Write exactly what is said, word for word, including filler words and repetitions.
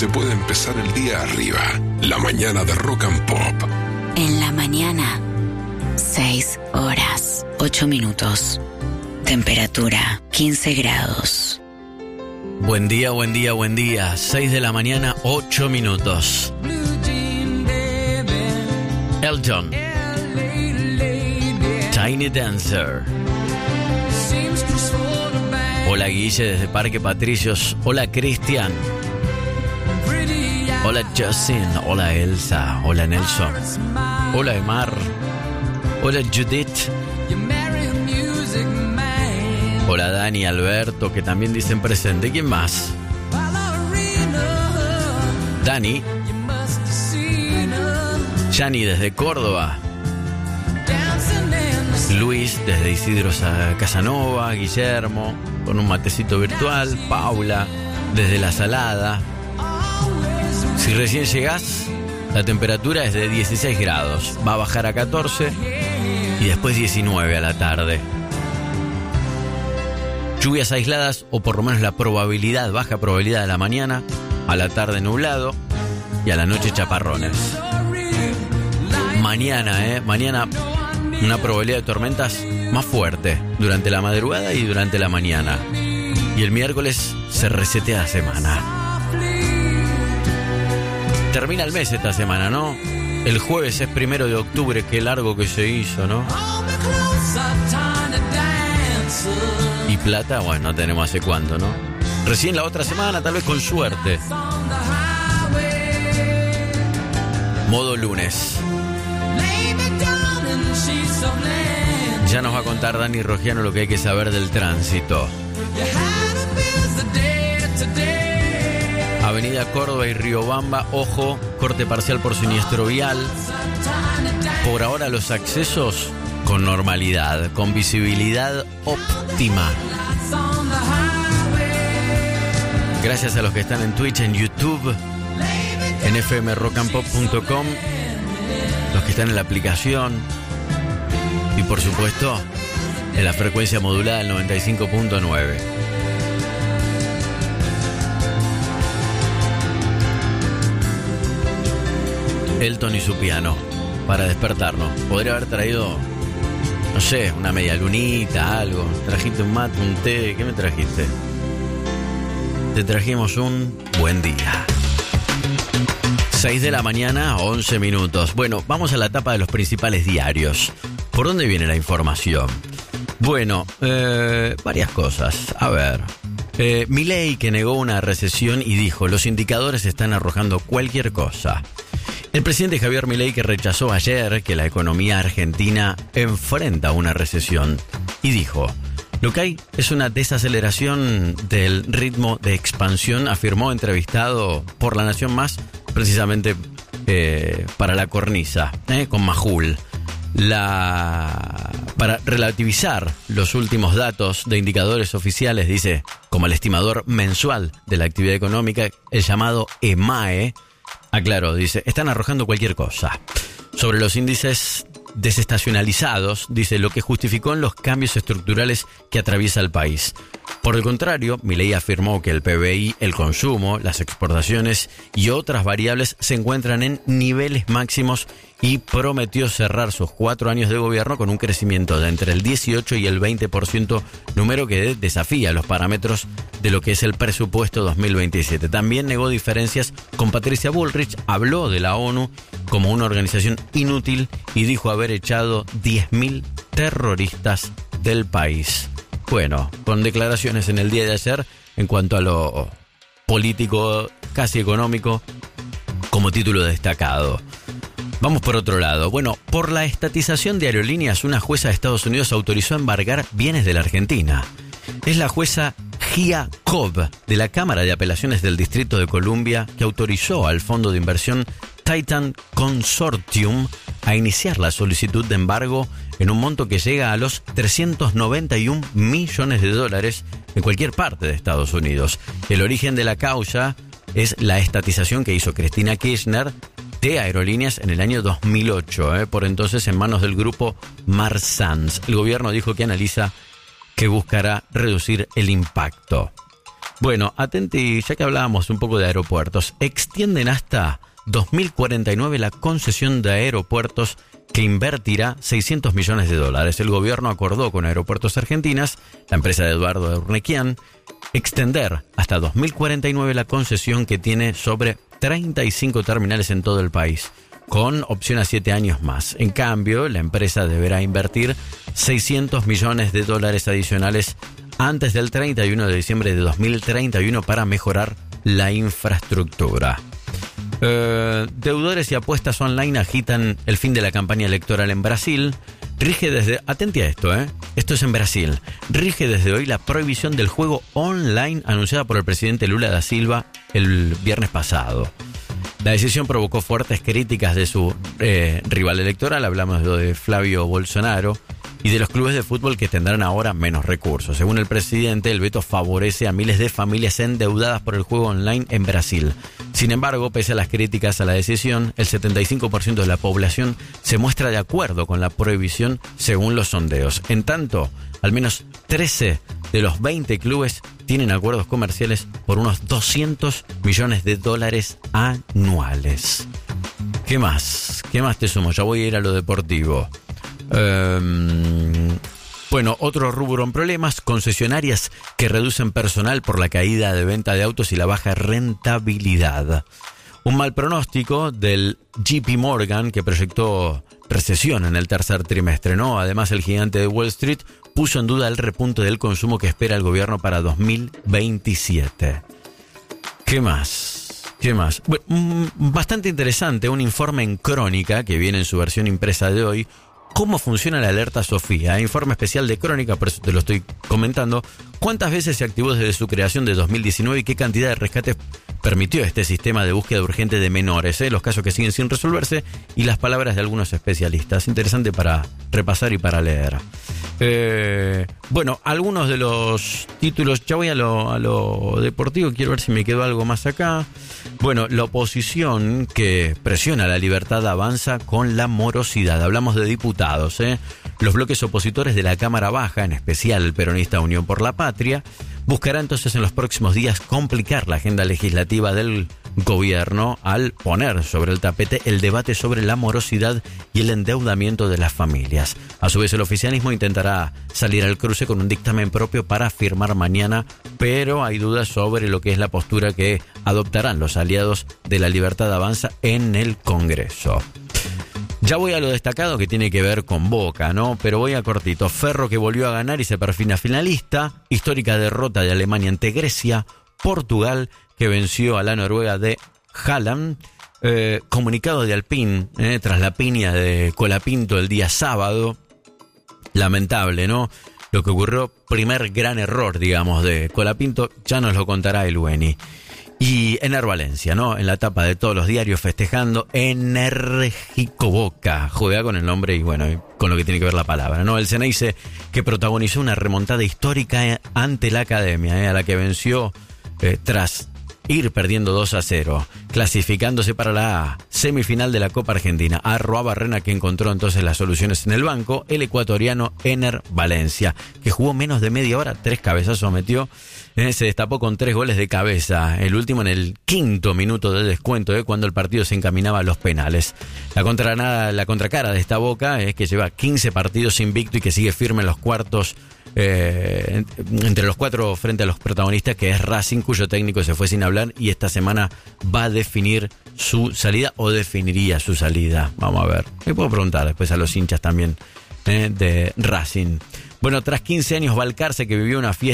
se puede empezar el día arriba. La mañana de Rock and Pop. En la mañana, seis horas, ocho minutos. Temperatura, quince grados. Buen día, buen día, buen día. seis de la mañana, ocho minutos. Elton. Tiny Dancer. Hola Guille desde Parque Patricios. Hola Cristian. Hola Justin. Hola Elsa. Hola Nelson. Hola Emar. Hola Judith. Hola Dani, Alberto, que también dicen presente. ¿Quién más? Dani. Yani desde Córdoba. Luis desde Isidro Casanova. Guillermo con un matecito virtual. Paula desde La Salada. Si recién llegás, la temperatura es de dieciséis grados. Va a bajar a catorce y después diecinueve a la tarde. Lluvias aisladas, o por lo menos la probabilidad, baja probabilidad de la mañana, a la tarde nublado y a la noche chaparrones. Mañana, eh, mañana una probabilidad de tormentas más fuerte durante la madrugada y durante la mañana. Y el miércoles se resetea la semana. Termina el mes esta semana, ¿no? El jueves es primero de octubre, qué largo que se hizo, ¿no? Y plata, bueno, no tenemos hace cuánto, ¿no? Recién la otra semana, tal vez con suerte. Modo lunes. Ya nos va a contar Dani Rogiano lo que hay que saber del tránsito. Avenida Córdoba y Riobamba, ojo, corte parcial por siniestro vial. Por ahora los accesos con normalidad, con visibilidad óptima. Gracias a los que están en Twitch, en YouTube, en f m rock and pop punto com, los que están en la aplicación y por supuesto en la frecuencia modulada del noventa y cinco punto nueve. Elton y su piano para despertarnos. Podría haber traído, no sé, una media lunita, algo. Trajiste un mate, un té. ¿Qué me trajiste? Te trajimos un buen día. seis de la mañana, once minutos. Bueno, vamos a la tapa de los principales diarios. ¿Por dónde viene la información? Bueno, eh, varias cosas. A ver. Eh, Milei, que negó una recesión y dijo, los indicadores están arrojando cualquier cosa. El presidente Javier Milei, que rechazó ayer que la economía argentina enfrenta una recesión y dijo, lo que hay es una desaceleración del ritmo de expansión, afirmó entrevistado por La Nación Más, precisamente eh, para la cornisa, eh, con Majul. La... Para relativizar los últimos datos de indicadores oficiales, dice, como el estimador mensual de la actividad económica, el llamado EMAE, aclaró, dice, están arrojando cualquier cosa. Sobre los índices desestacionalizados, dice, lo que justificó en los cambios estructurales que atraviesa el país. Por el contrario, Milei afirmó que el P B I, el consumo, las exportaciones y otras variables se encuentran en niveles máximos y prometió cerrar sus cuatro años de gobierno con un crecimiento de entre el dieciocho y el veinte por ciento, número que desafía los parámetros de lo que es el presupuesto dos mil veintisiete. También negó diferencias con Patricia Bullrich, habló de la ONU como una organización inútil y dijo haber echado diez mil terroristas del país. Bueno, con declaraciones en el día de ayer en cuanto a lo político, casi económico, como título destacado. Vamos por otro lado. Bueno, por la estatización de aerolíneas, una jueza de Estados Unidos autorizó embargar bienes de la Argentina. Es la jueza Gia Cobb, de la Cámara de Apelaciones del Distrito de Columbia, que autorizó al fondo de inversión Titan Consortium a iniciar la solicitud de embargo en un monto que llega a los trescientos noventa y un millones de dólares en cualquier parte de Estados Unidos. El origen de la causa es la estatización que hizo Cristina Kirchner de aerolíneas en el año dos mil ocho, eh, por entonces en manos del grupo Marsans. El gobierno dijo que analiza que buscará reducir el impacto. Bueno, atenti, ya que hablábamos un poco de aeropuertos, extienden hasta dos mil cuarenta y nueve la concesión de aeropuertos que invertirá seiscientos millones de dólares. El gobierno acordó con Aeropuertos Argentinas, la empresa de Eduardo Urnequian, extender hasta dos mil cuarenta y nueve la concesión que tiene sobre treinta y cinco terminales en todo el país, con opción a siete años más. En cambio, la empresa deberá invertir seiscientos millones de dólares adicionales antes del treinta y uno de diciembre de dos mil treinta y uno para mejorar la infraestructura. Eh, deudores y apuestas online agitan el fin de la campaña electoral en Brasil. Rige desde... Atenti a esto, ¿eh? Esto es en Brasil. Rige desde hoy la prohibición del juego online anunciada por el presidente Lula da Silva el viernes pasado. La decisión provocó fuertes críticas de su eh, rival electoral, hablamos de Flavio Bolsonaro, y de los clubes de fútbol que tendrán ahora menos recursos. Según el presidente, el veto favorece a miles de familias endeudadas por el juego online en Brasil. Sin embargo, pese a las críticas a la decisión, el setenta y cinco por ciento de la población se muestra de acuerdo con la prohibición según los sondeos. En tanto, al menos trece de los veinte clubes tienen acuerdos comerciales por unos doscientos millones de dólares anuales. ¿Qué más? ¿Qué más te sumo? Ya voy a ir a lo deportivo. Um, bueno, otro rubro en problemas, concesionarias que reducen personal por la caída de venta de autos y la baja rentabilidad. Un mal pronóstico del J P Morgan que proyectó recesión en el tercer trimestre, ¿no? Además, el gigante de Wall Street puso en duda el repunte del consumo que espera el gobierno para dos mil veintisiete. ¿Qué más? ¿Qué más? Bueno, bastante interesante, un informe en Crónica que viene en su versión impresa de hoy. ¿Cómo funciona la alerta Sofía? Informe especial de Crónica, por eso te lo estoy comentando. ¿Cuántas veces se activó desde su creación de dos mil diecinueve y qué cantidad de rescates permitió este sistema de búsqueda urgente de menores? ¿eh? Los casos que siguen sin resolverse y las palabras de algunos especialistas. Interesante para repasar y para leer. Eh, bueno, algunos de los títulos, ya voy a lo, a lo deportivo, quiero ver si me quedó algo más acá. Bueno, la oposición que presiona la libertad avanza con la morosidad. Hablamos de diputados, ¿eh? Los bloques opositores de la Cámara Baja, en especial el peronista Unión por la Patria, buscará entonces en los próximos días complicar la agenda legislativa del gobierno al poner sobre el tapete el debate sobre la morosidad y el endeudamiento de las familias. A su vez, el oficialismo intentará salir al cruce con un dictamen propio para firmar mañana, pero hay dudas sobre lo que es la postura que adoptarán los aliados de la Libertad Avanza en el Congreso. Ya voy a lo destacado que tiene que ver con Boca, ¿no? Pero voy a cortito. Ferro que volvió a ganar y se perfila finalista. Histórica derrota de Alemania ante Grecia. Portugal que venció a la Noruega de Haaland. Eh, comunicado de Alpine eh, tras la piña de Colapinto el día sábado. Lamentable, ¿no? Lo que ocurrió, primer gran error, digamos, de Colapinto. Ya nos lo contará el Ueni. Y Ener Valencia, ¿no? En la tapa de todos los diarios festejando, enérgico Boca. Juega con el nombre y bueno, con lo que tiene que ver la palabra, ¿no? El Ceneice que protagonizó una remontada histórica ante la Academia, ¿eh? A la que venció eh, tras ir perdiendo dos a cero, clasificándose para la semifinal de la Copa Argentina. Arroa Barrena que encontró entonces las soluciones en el banco, el ecuatoriano Ener Valencia, que jugó menos de media hora, tres cabezazos metió. Eh, se destapó con tres goles de cabeza, el último en el quinto minuto de descuento, eh, cuando el partido se encaminaba a los penales. La, contra, la contracara de esta Boca es que lleva quince partidos invicto y que sigue firme en los cuartos, eh, entre los cuatro frente a los protagonistas, que es Racing, cuyo técnico se fue sin hablar y esta semana va a definir su salida o definiría su salida. Vamos a ver, me puedo preguntar después a los hinchas también eh, de Racing. Bueno, tras quince años, Balcarce, que vivió una fiesta